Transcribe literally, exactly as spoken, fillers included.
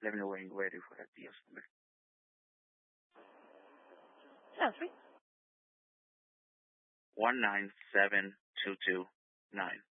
Let me know when you're ready for that P S number. Sounds sweet. One nine seven two two nine.